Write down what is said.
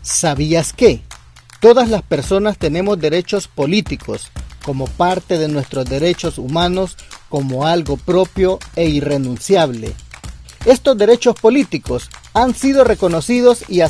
¿Sabías que? Todas las personas tenemos derechos políticos como parte de nuestros derechos humanos como algo propio e irrenunciable. Estos derechos políticos han sido reconocidos y